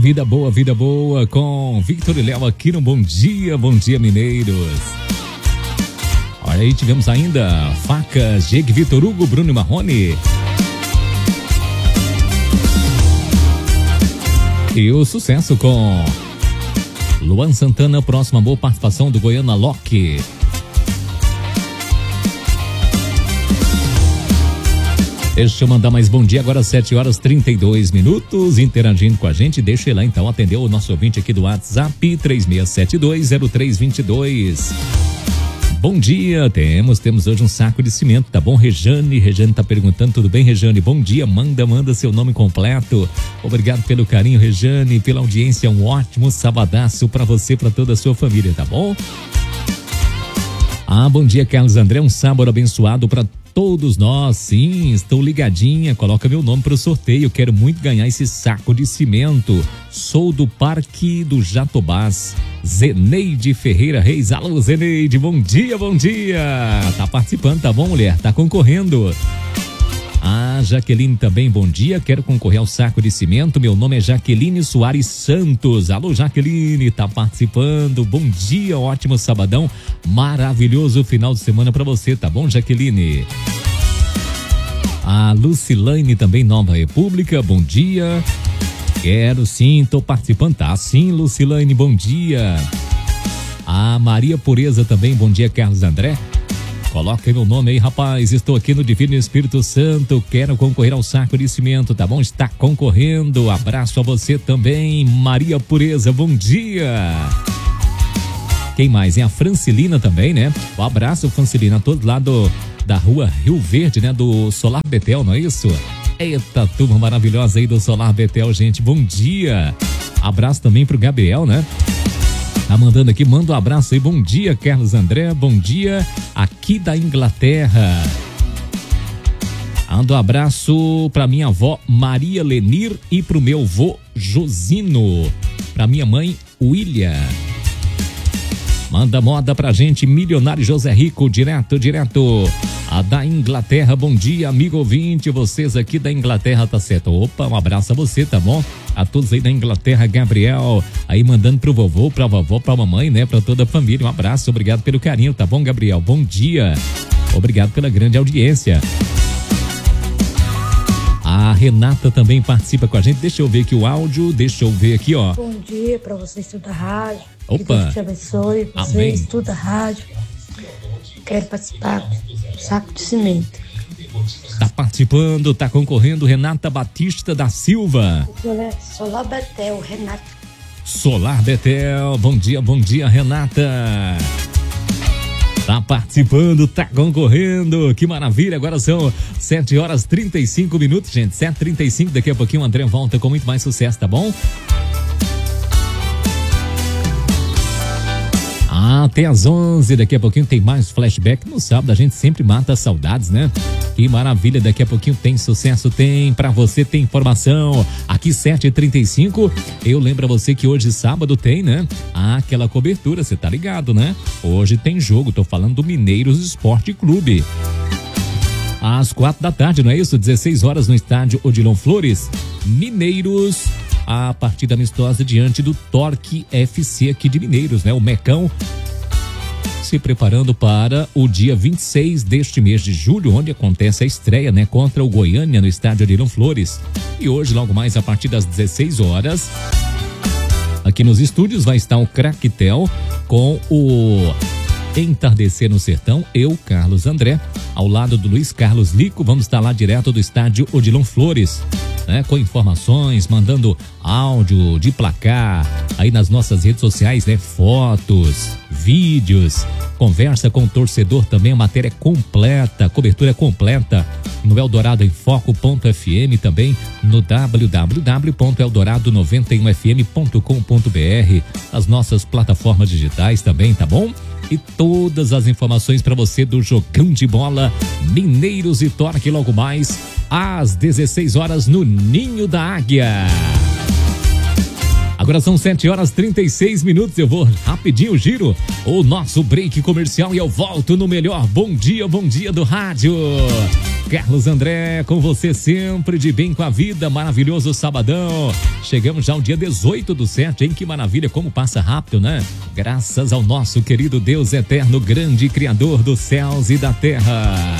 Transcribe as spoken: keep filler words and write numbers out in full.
vida boa, vida boa com Victor e Léo aqui no Bom Dia, Bom Dia Mineiros. Olha aí, tivemos ainda Facas, Jegue, Vitor Hugo, Bruno e Marrone. E o sucesso com Luan Santana, Próximo Amor, participação do Goiana Loki. Deixa eu mandar mais bom dia, agora sete horas e trinta e dois minutos, interagindo com a gente. Deixa eu lá então atender o nosso ouvinte aqui do WhatsApp, três seis sete dois zero três dois dois. Bom dia, temos, temos hoje um saco de cimento, tá bom? Rejane, Rejane tá perguntando, tudo bem, Rejane? Bom dia, manda, manda seu nome completo. Obrigado pelo carinho, Rejane, pela audiência, um ótimo sabadaço pra você, pra toda a sua família, tá bom? Ah, bom dia, Carlos André, um sábado abençoado pra todos nós. Sim, estou ligadinha, coloca meu nome para o sorteio, quero muito ganhar esse saco de cimento. Sou do Parque do Jatobás, Zeneide Ferreira Reis. Alô, Zeneide, bom dia, bom dia. Tá participando, tá bom, mulher? Tá concorrendo. Ah, Jaqueline também, bom dia, quero concorrer ao saco de cimento, meu nome é Jaqueline Soares Santos. Alô, Jaqueline, tá participando, bom dia, ótimo sabadão, maravilhoso final de semana pra você, tá bom, Jaqueline? A Lucilane também, Nova República, bom dia, quero sim, tô participando, tá sim, Lucilane, bom dia. A Maria Pureza também, bom dia, Carlos André. Coloca meu nome aí, rapaz, estou aqui no Divino Espírito Santo, quero concorrer ao saco de cimento, tá bom? Está concorrendo, abraço a você também, Maria Pureza, bom dia. Quem mais? É a Francilina também, né? Um abraço, Francilina, todos lá do, da rua Rio Verde, né? Do Solar Betel, não é isso? Eita, turma maravilhosa aí do Solar Betel, gente, bom dia. Abraço também pro Gabriel, né? Tá mandando aqui, manda um abraço aí, bom dia, Carlos André, bom dia, aqui da Inglaterra. Manda um abraço pra minha avó Maria Lenir e pro meu avô Josino, pra minha mãe William. Manda moda pra gente, Milionário José Rico, direto, direto, a da Inglaterra, bom dia, amigo ouvinte, vocês aqui da Inglaterra, tá certo? Opa, um abraço a você, tá bom? A todos aí da Inglaterra, Gabriel, aí mandando pro vovô, pra vovó, pra mamãe, né? Pra toda a família, um abraço, obrigado pelo carinho, tá bom, Gabriel? Bom dia, obrigado pela grande audiência. A Renata também participa com a gente, deixa eu ver aqui o áudio, deixa eu ver aqui, ó. Bom dia pra vocês, tudo da rádio. Opa. Que Deus te abençoe, vocês, amém. Tudo da rádio. Quero participar do saco de cimento. Tá participando, tá concorrendo, Renata Batista da Silva. Solar Betel, Renata. Solar Betel, bom dia, bom dia, Renata. Tá participando, tá concorrendo, que maravilha, agora são sete horas e trinta e cinco minutos, gente, sete e trinta e cinco, daqui a pouquinho o André volta com muito mais sucesso, tá bom? Até às onze, daqui a pouquinho tem mais flashback. No sábado a gente sempre mata saudades, né? Que maravilha, daqui a pouquinho tem sucesso, tem pra você, tem informação. Aqui sete e trinta e cinco, eu lembro a você que hoje sábado tem, né? Ah, aquela cobertura, você tá ligado, né? Hoje tem jogo, tô falando do Mineiros Esporte Clube. Às quatro da tarde, não é isso? dezesseis horas no estádio Odilon Flores. Mineiros, a partida amistosa diante do Torque F C aqui de Mineiros, né? O Mecão se preparando para o dia vinte e seis deste mês de julho, onde acontece a estreia, né? Contra o Goiânia no estádio Odilon Flores. E hoje, logo mais, a partir das dezesseis horas, aqui nos estúdios vai estar o Craquetel com o Entardecer no Sertão, eu, Carlos André, ao lado do Luiz Carlos Lico, vamos estar lá direto do estádio Odilon Flores, né, com informações, mandando áudio de placar, aí nas nossas redes sociais, né, fotos, vídeos, conversa com o torcedor também, a matéria completa, cobertura completa no eldorado em foco ponto f m, também no w w w ponto eldorado noventa e um f m ponto com ponto b r, as nossas plataformas digitais também, tá bom? E todas as informações para você do Jogão de Bola Mineiros e Torque logo mais às dezesseis horas no Ninho da Águia. Agora são sete horas e trinta e seis minutos, eu vou rapidinho giro o nosso break comercial e eu volto no melhor Bom Dia, Bom Dia do rádio. Carlos André, com você sempre de bem com a vida, maravilhoso sabadão. Chegamos já ao dia dezoito do sete, hein? Que maravilha, como passa rápido, né? Graças ao nosso querido Deus eterno, grande Criador dos céus e da terra.